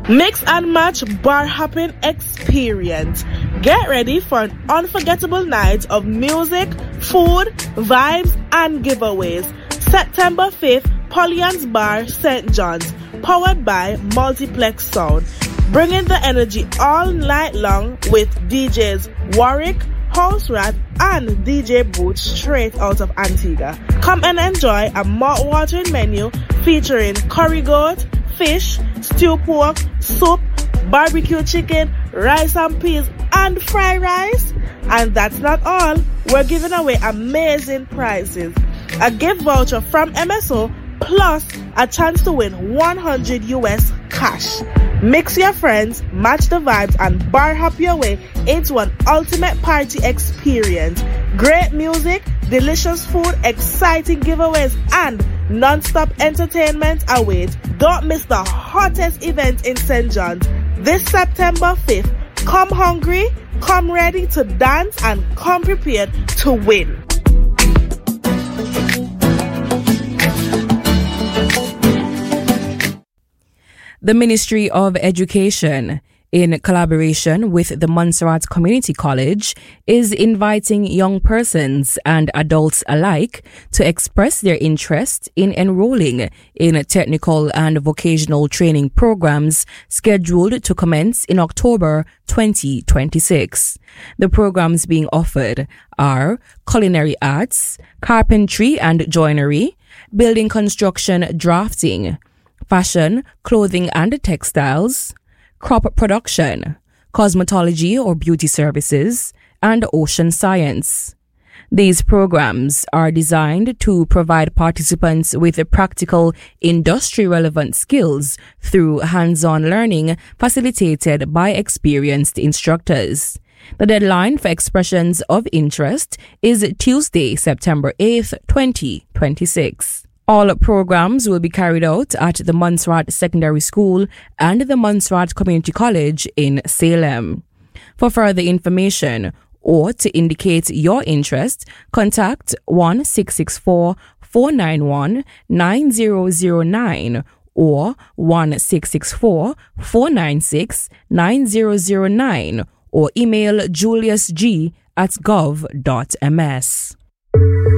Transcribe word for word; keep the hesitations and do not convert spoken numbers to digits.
Mix and match bar hopping experience. Get ready for an unforgettable night of music, food, vibes, and giveaways. September fifth, Pollyann's Bar, Saint John's, powered by Multiplex Sound. Bringing the energy all night long with D Js Warwick, House Rat, and D J Boots straight out of Antigua. Come and enjoy a mouth-watering menu featuring curry goat, fish, stew pork, soup, barbecue chicken, rice and peas, and fried rice. And that's not all. We're giving away amazing prizes. A gift voucher from M S O plus a chance to win one hundred U S cash. Mix your friends, match the vibes, and bar hop your way into an ultimate party experience. Great music, delicious food, exciting giveaways, and non-stop entertainment await. Don't miss the hottest event in Saint John's this September fifth. Come hungry, come ready to dance, and come prepared to win. The Ministry of Education, in collaboration with the Montserrat Community College, is inviting young persons and adults alike to express their interest in enrolling in technical and vocational training programs scheduled to commence in October twenty twenty-six. The programs being offered are culinary arts, carpentry and joinery, building construction drafting, fashion, clothing and textiles, crop production, cosmetology or beauty services, and ocean science. These programs are designed to provide participants with practical, industry-relevant skills through hands-on learning facilitated by experienced instructors. The deadline for expressions of interest is Tuesday, September eighth, twenty twenty-six. All programs will be carried out at the Montserrat Secondary School and the Montserrat Community College in Salem. For further information or to indicate your interest, contact one six six four, four nine one, nine zero zero nine or one six six four, four nine six, nine zero zero nine or email juliusg at gov dot m s.